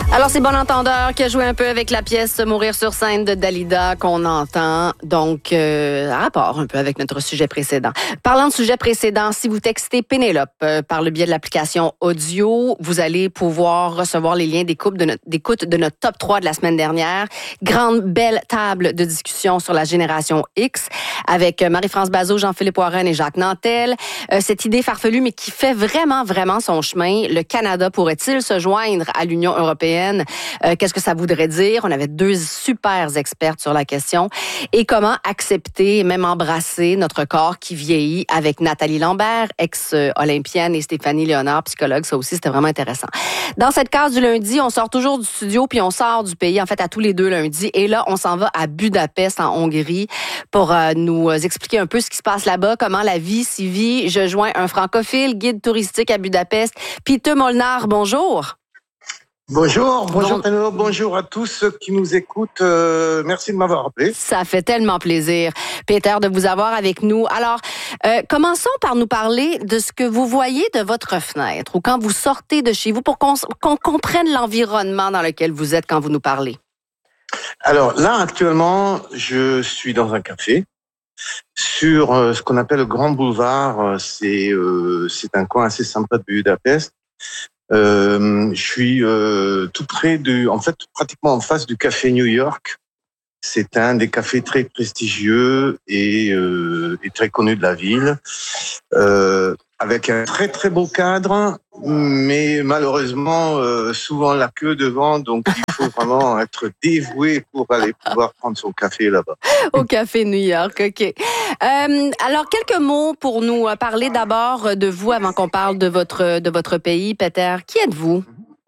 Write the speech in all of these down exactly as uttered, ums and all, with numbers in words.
Alors, c'est Bon Entendeur qui a joué un peu avec la pièce Mourir sur scène de Dalida qu'on entend, donc euh, à rapport un peu avec notre sujet précédent. Parlant de sujet précédent, si vous textez Pénélope euh, par le biais de l'application audio, vous allez pouvoir recevoir les liens d'écoute de notre, d'écoute de notre top trois de la semaine dernière. Grande, belle table de discussion sur la génération X avec Marie-France Bazot, Jean-Philippe Warren et Jacques Nantel. Euh, cette idée farfelue, mais qui fait vraiment, vraiment son chemin. Le Canada pourrait-il se joindre à l'Union européenne? Euh, qu'est-ce que ça voudrait dire? On avait deux super expertes sur la question. Et comment accepter, même embrasser notre corps qui vieillit avec Nathalie Lambert, ex-olympienne, et Stéphanie Léonard, psychologue. Ça aussi, c'était vraiment intéressant. Dans cette case du lundi, on sort toujours du studio puis on sort du pays, en fait, à tous les deux lundis. Et là, on s'en va à Budapest, en Hongrie, pour euh, nous expliquer un peu ce qui se passe là-bas, comment la vie s'y vit. Je joins un francophile, guide touristique à Budapest. Peter Molnar, bonjour. Bonjour, bonjour Pénélope, bonjour à tous ceux qui nous écoutent. Euh, merci de m'avoir appelé. Ça fait tellement plaisir, Peter, de vous avoir avec nous. Alors, euh, commençons par nous parler de ce que vous voyez de votre fenêtre ou quand vous sortez de chez vous pour qu'on, qu'on comprenne l'environnement dans lequel vous êtes quand vous nous parlez. Alors là, actuellement, je suis dans un café sur euh, ce qu'on appelle le Grand Boulevard. C'est, euh, c'est un coin assez sympa de Budapest. Euh, je suis euh, tout près de, en fait, pratiquement en face du café New York. C'est un des cafés très prestigieux et, euh, et très connu de la ville, euh, avec un très très beau cadre, mais malheureusement euh, souvent la queue devant, donc il faut vraiment être dévoué pour aller pouvoir prendre son café là-bas. Au café New York, ok. Euh, alors quelques mots pour nous parler d'abord de vous avant qu'on parle de votre de votre pays, Peter. Qui êtes-vous?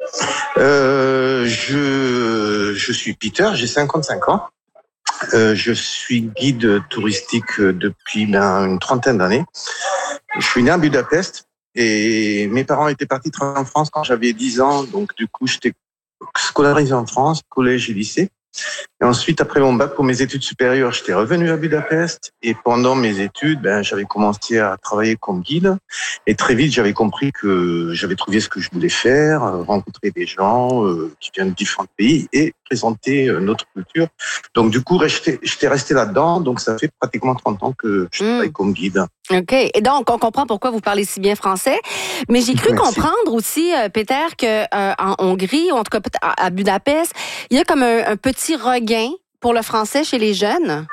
Euh, je je suis Peter, j'ai cinquante-cinq ans. Euh, je suis guide touristique depuis ben, une trentaine d'années. Je suis né à Budapest et mes parents étaient partis travailler en France quand j'avais dix ans. Donc, du coup, j'étais scolarisé en France, collège et lycée. Et ensuite, après mon bac pour mes études supérieures, j'étais revenu à Budapest. Et pendant mes études, ben, j'avais commencé à travailler comme guide. Et très vite, j'avais compris que j'avais trouvé ce que je voulais faire, rencontrer des gens euh, qui viennent de différents pays et présenter euh, notre culture. Donc, du coup, j'étais, j'étais resté là-dedans. Donc, ça fait pratiquement trente ans que je travaille mmh. comme guide. OK. Et donc, on comprend pourquoi vous parlez si bien français. Mais j'ai cru Merci. comprendre aussi, euh, Peter, que euh, en Hongrie, ou en tout cas à Budapest, il y a comme un, un petit regain pour le français chez les jeunes.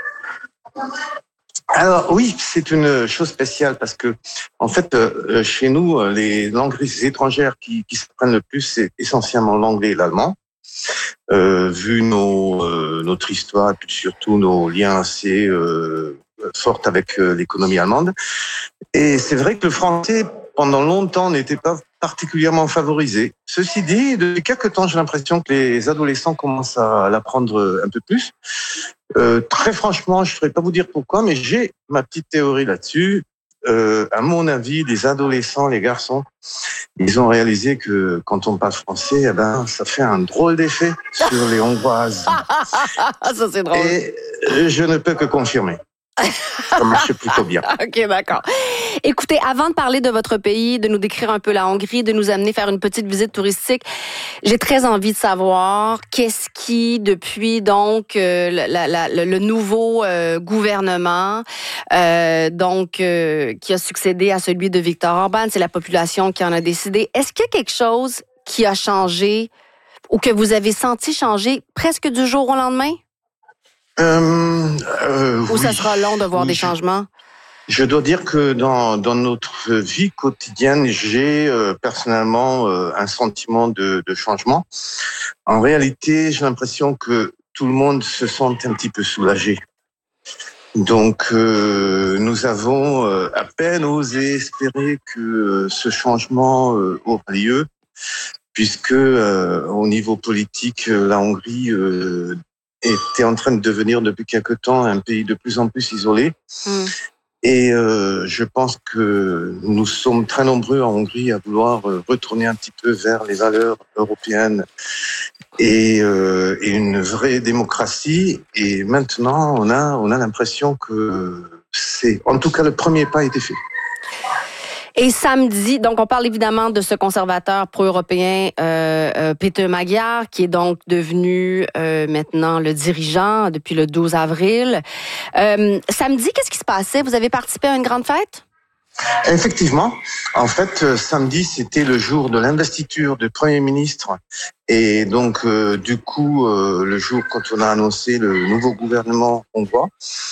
Alors oui, c'est une chose spéciale parce que en fait, euh, chez nous, les langues étrangères qui, qui s'apprennent le plus, c'est essentiellement l'anglais et l'allemand. Euh, vu nos, euh, notre histoire et puis surtout nos liens assez euh, forts avec euh, l'économie allemande. Et c'est vrai que le français, pendant longtemps, n'était pas particulièrement favorisé. Ceci dit, depuis quelques temps, j'ai l'impression que les adolescents commencent à l'apprendre un peu plus. Euh, très franchement, je ne saurais pas vous dire pourquoi, mais j'ai ma petite théorie là-dessus. Euh, à mon avis, les adolescents, les garçons, ils ont réalisé que quand on parle français, eh ben, ça fait un drôle d'effet sur les Hongroises. Ça, c'est drôle. Et je ne peux que confirmer. Ça marche plutôt bien. OK, d'accord. Écoutez, avant de parler de votre pays, de nous décrire un peu la Hongrie, de nous amener faire une petite visite touristique, j'ai très envie de savoir qu'est-ce qui, depuis donc euh, la, la, la, le nouveau euh, gouvernement, euh, donc euh, qui a succédé à celui de Viktor Orban, c'est la population qui en a décidé. Est-ce qu'il y a quelque chose qui a changé ou que vous avez senti changer presque du jour au lendemain? Euh, euh, Ou oui, ça sera long de voir oui, des je, changements? Je dois dire que dans, dans notre vie quotidienne, j'ai euh, personnellement euh, un sentiment de, de changement. En réalité, j'ai l'impression que tout le monde se sent un petit peu soulagé. Donc, euh, nous avons euh, à peine osé espérer que ce changement euh, aura lieu, puisque euh, au niveau politique, la Hongrie euh, était en train de devenir depuis quelque temps un pays de plus en plus isolé. Mmh. Et euh, je pense que nous sommes très nombreux en Hongrie à vouloir retourner un petit peu vers les valeurs européennes et, euh, et une vraie démocratie. Et maintenant, on a, on a l'impression que c'est, en tout cas, le premier pas a été fait. Et samedi, donc on parle évidemment de ce conservateur pro-européen, euh, euh, Peter Magyar, qui est donc devenu euh, maintenant le dirigeant depuis le douze avril. Euh, samedi, qu'est-ce qui se passait? Vous avez participé à une grande fête? Effectivement, en fait, euh, samedi, c'était le jour de l'investiture du Premier ministre. Et donc, euh, du coup, euh, le jour quand on a annoncé le nouveau gouvernement hongrois.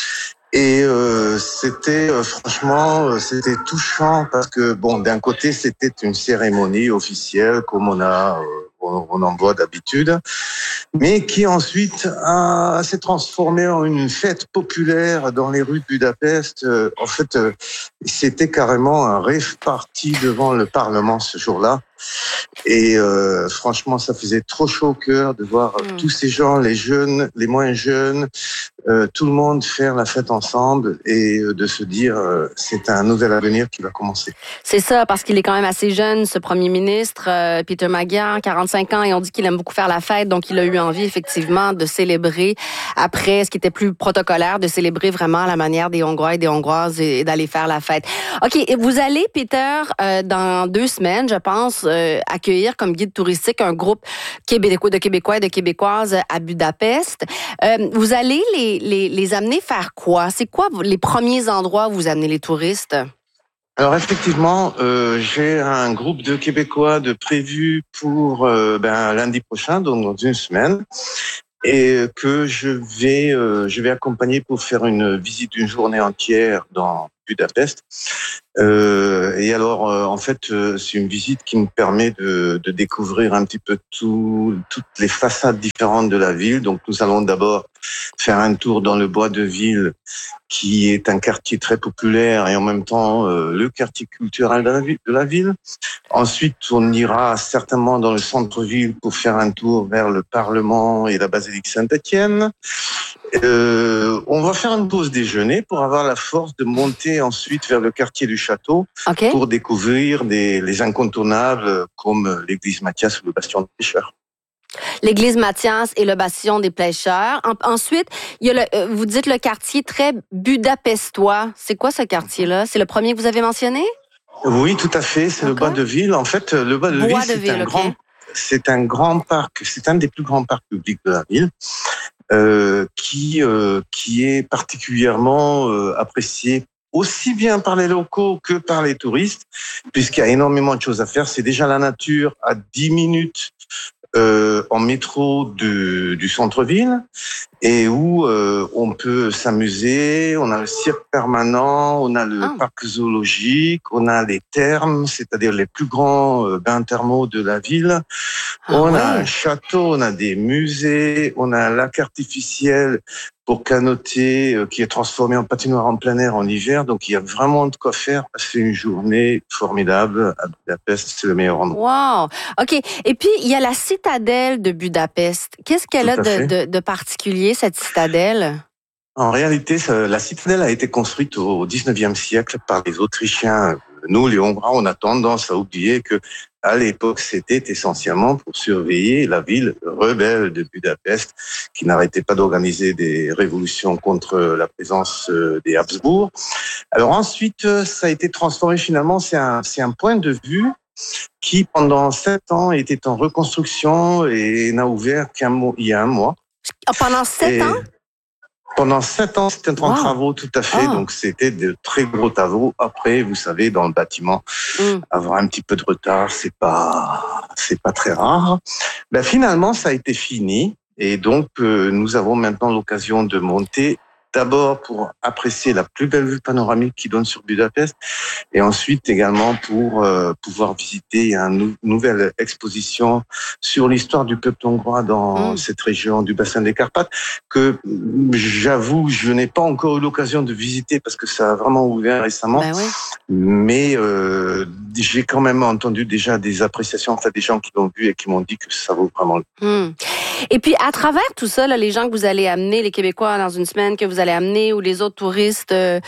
Et euh, c'était euh, franchement, euh, c'était touchant parce que bon, d'un côté, c'était une cérémonie officielle comme on a, euh, on, on en voit d'habitude, mais qui ensuite a, s'est transformée en une fête populaire dans les rues de Budapest. Euh, en fait, euh, c'était carrément un rave party devant le Parlement ce jour-là. Et euh, franchement, ça faisait trop chaud au cœur de voir mmh. tous ces gens, les jeunes, les moins jeunes, euh, tout le monde faire la fête ensemble et euh, de se dire euh, c'est un nouvel avenir qui va commencer. C'est ça, parce qu'il est quand même assez jeune, ce premier ministre, euh, Peter Magyar, quarante-cinq ans, et on dit qu'il aime beaucoup faire la fête, donc il a eu envie effectivement de célébrer après ce qui était plus protocolaire, de célébrer vraiment à la manière des Hongrois et des Hongroises et, et d'aller faire la fête. OK, et vous allez, Peter, euh, dans deux semaines, je pense, euh, accueillir comme guide touristique un groupe québécois, de Québécois et de Québécoises à Budapest. Euh, vous allez les, les, les amener faire quoi? C'est quoi les premiers endroits où vous amenez les touristes? Alors effectivement, euh, j'ai un groupe de Québécois de prévu pour euh, ben, lundi prochain, donc dans une semaine, et que je vais, euh, je vais accompagner pour faire une visite d'une journée entière dans Budapest. Euh, et alors, euh, en fait, euh, c'est une visite qui me permet de, de découvrir un petit peu tout, toutes les façades différentes de la ville. Donc, nous allons d'abord faire un tour dans le bois de Ville, qui est un quartier très populaire et en même temps euh, le quartier culturel de la, ville, de la ville. Ensuite, on ira certainement dans le centre-ville pour faire un tour vers le Parlement et la basilique Saint-Étienne. Euh, on va faire une pause déjeuner pour avoir la force de monter ensuite vers le quartier du château okay. pour découvrir des, les incontournables comme l'église Mathias ou le bastion des pêcheurs. L'église Mathias et le bastion des pêcheurs. En, ensuite, il y a le, vous dites le quartier très budapestois. C'est quoi ce quartier-là? C'est le premier que vous avez mentionné? Oui, tout à fait. C'est okay. le bois de Ville. En fait, le bois de Ville, c'est, ville, un okay. grand, c'est un grand parc. C'est un des plus grands parcs publics de la ville. Euh, qui euh, qui est particulièrement euh, apprécié aussi bien par les locaux que par les touristes, puisqu'il y a énormément de choses à faire. C'est déjà la nature à dix minutes euh, en métro de, du centre-ville et où euh, on peut s'amuser. On a le cirque permanent, on a le oh. parc zoologique, on a les thermes, c'est-à-dire les plus grands euh, bains thermaux de la ville. Ah, on ouais. a un château, on a des musées, on a un lac artificiel pour canoter euh, qui est transformé en patinoire en plein air en hiver. Donc, il y a vraiment de quoi faire. C'est une journée formidable à Budapest. C'est le meilleur endroit. Wow! OK. Et puis, il y a la citadelle de Budapest. Qu'est-ce qu'elle Tout a de, de, de particulier, cette citadelle? En réalité, la citadelle a été construite au dix-neuvième siècle par les Autrichiens. Nous, les Hongrois, on a tendance à oublier que à l'époque, c'était essentiellement pour surveiller la ville rebelle de Budapest, qui n'arrêtait pas d'organiser des révolutions contre la présence des Habsbourg. Alors ensuite, ça a été transformé finalement, c'est un, c'est un point de vue qui, pendant sept ans, était en reconstruction et n'a ouvert qu'un mois, il y a un mois. Pendant sept et ans? Pendant sept ans, c'était en wow. travaux, tout à fait. Oh. Donc, c'était de très gros travaux. Après, vous savez, dans le bâtiment, mm. avoir un petit peu de retard, c'est pas, c'est pas très rare. Ben, finalement, ça a été fini. Et donc, euh, nous avons maintenant l'occasion de monter d'abord pour apprécier la plus belle vue panoramique qui donne sur Budapest et ensuite également pour euh, pouvoir visiter une nou- nouvelle exposition sur l'histoire du peuple hongrois dans mmh. cette région du bassin des Carpates que j'avoue, je n'ai pas encore eu l'occasion de visiter parce que ça a vraiment ouvert récemment. Ben oui. Mais euh, j'ai quand même entendu déjà des appréciations, enfin des gens qui l'ont vu et qui m'ont dit que ça vaut vraiment le coup. Mmh. Et puis, à travers tout ça, là, les gens que vous allez amener, les Québécois dans une semaine que vous allez amener ou les autres touristes euh,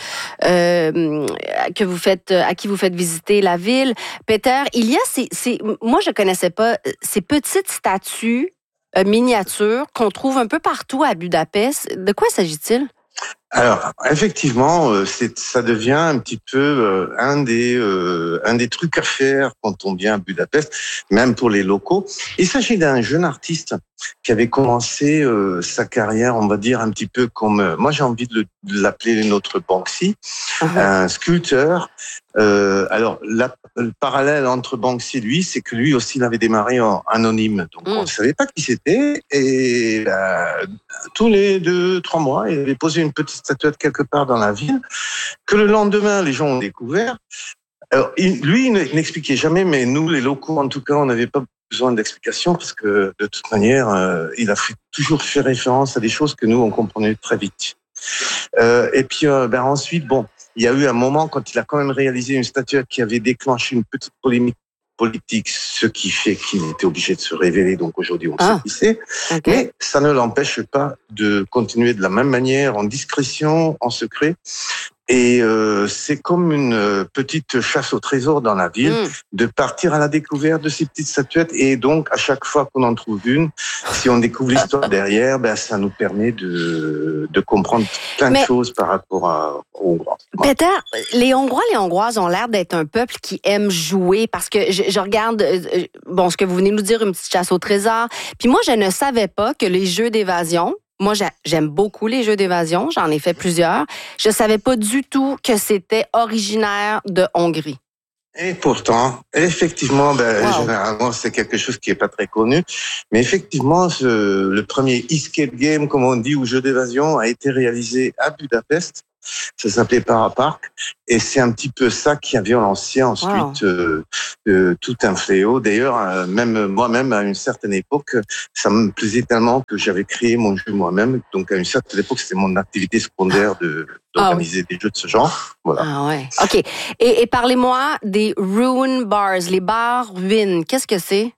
euh, que vous faites, à qui vous faites visiter la ville, Peter, il y a ces, ces moi, je connaissais pas ces petites statues euh, miniatures qu'on trouve un peu partout à Budapest. De quoi s'agit-il? Alors, effectivement, euh, c'est, ça devient un petit peu euh, un des euh, un des trucs à faire quand on vient à Budapest, même pour les locaux. Il s'agit d'un jeune artiste qui avait commencé euh, sa carrière, on va dire un petit peu comme euh, moi j'ai envie de, le, de l'appeler notre Banksy, Uh-huh. un sculpteur. Euh, alors, la, le parallèle entre Banksy et lui, c'est que lui aussi, il avait démarré en anonyme. Donc, Mm. on ne savait pas qui c'était. Et euh, tous les deux, trois mois, il avait posé une petite statuette quelque part dans la ville, que le lendemain, les gens ont découvert. Alors, il, lui, il n'expliquait jamais, mais nous, les locaux, en tout cas, on n'avait pas besoin d'explications parce que, de toute manière, euh, il a fait, toujours fait référence à des choses que nous, on comprenait très vite. Euh, et puis, euh, ben, ensuite, bon, il y a eu un moment quand il a quand même réalisé une statuette qui avait déclenché une petite polémique politique, ce qui fait qu'il était obligé de se révéler. Donc aujourd'hui, on Ah, sait qui c'est. okay. Mais ça ne l'empêche pas de continuer de la même manière, en discrétion, en secret. Et euh, c'est comme une petite chasse au trésor dans la ville, Mm. de partir à la découverte de ces petites statuettes. Et donc, à chaque fois qu'on en trouve une, si on découvre l'histoire derrière, ben ça nous permet de de comprendre plein Mais, de choses par rapport à, aux Hongrois. Peter, les Hongrois, les Hongroises ont l'air d'être un peuple qui aime jouer parce que je, je regarde, euh, bon, ce que vous venez de nous dire, une petite chasse au trésor. Puis moi, je ne savais pas que les jeux d'évasion, moi, j'aime beaucoup les jeux d'évasion, j'en ai fait plusieurs. Je savais pas du tout que c'était originaire de Hongrie. Et pourtant, effectivement, ben, Wow. généralement, c'est quelque chose qui est pas très connu. Mais effectivement, ce, le premier escape game, comme on dit, ou jeu d'évasion, a été réalisé à Budapest. Ça s'appelait Parapark. Et c'est un petit peu ça qui avait lancé ensuite Wow. euh, euh, tout un fléau. D'ailleurs, euh, même moi-même, à une certaine époque, ça me plaisait tellement que j'avais créé mon jeu moi-même. Donc, à une certaine époque, c'était mon activité secondaire de, d'organiser ah oui. des jeux de ce genre. Voilà. Ah ouais. OK. Et, et parlez-moi des ruin bars, les bars ruines. Qu'est-ce que c'est?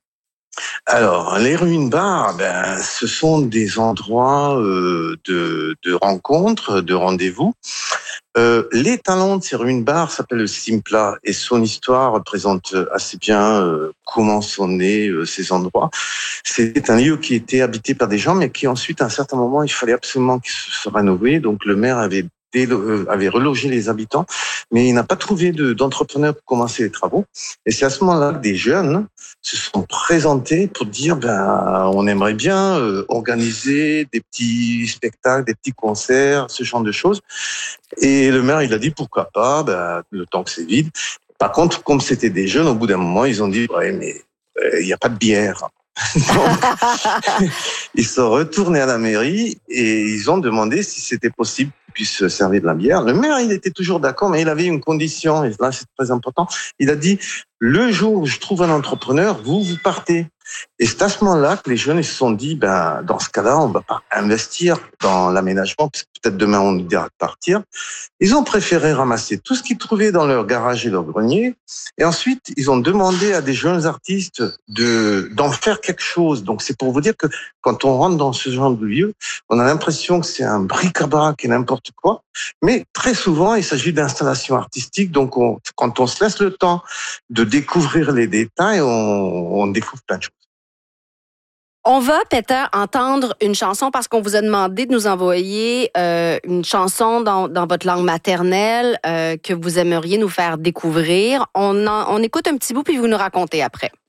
Alors, les ruines bars, ben, ce sont des endroits euh, de, de rencontres, de rendez-vous. Euh, les talents de ces ruines bars s'appellent le Simpla et son histoire représente assez bien euh, comment sont nés euh, ces endroits. C'était un lieu qui était habité par des gens, mais qui ensuite, à un certain moment, il fallait absolument qu'il se rénove. Donc, le maire avait avait relogé les habitants, mais il n'a pas trouvé de, d'entrepreneur pour commencer les travaux. Et c'est à ce moment-là que des jeunes se sont présentés pour dire, ben, on aimerait bien euh, organiser des petits spectacles, des petits concerts, ce genre de choses. Et le maire, il a dit, pourquoi pas, ben, le temps que c'est vide. Par contre, comme c'était des jeunes, au bout d'un moment, ils ont dit, ouais, mais il euh, n'y a pas de bière. Donc, ils sont retournés à la mairie et ils ont demandé si c'était possible qu'ils puissent servir de la bière. Le maire, il était toujours d'accord, mais il avait une condition, et là, c'est très important. Il a dit, le jour où je trouve un entrepreneur, vous, vous partez. Et c'est à ce moment-là que les jeunes ils se sont dit, ben, dans ce cas-là, on va pas investir dans l'aménagement, parce que peut-être demain, on nous dira de partir. Ils ont préféré ramasser tout ce qu'ils trouvaient dans leur garage et leur grenier. Et ensuite, ils ont demandé à des jeunes artistes de, d'en faire quelque chose. Donc, c'est pour vous dire que quand on rentre dans ce genre de lieu, on a l'impression que c'est un bric-à-brac et n'importe quoi. Mais très souvent, il s'agit d'installations artistiques. Donc, on, quand on se laisse le temps de découvrir les détails, on, on découvre plein de choses. On va, Peter, entendre une chanson parce qu'on vous a demandé de nous envoyer euh, une chanson dans, dans votre langue maternelle euh, que vous aimeriez nous faire découvrir. On, en, on écoute un petit bout puis vous nous racontez après.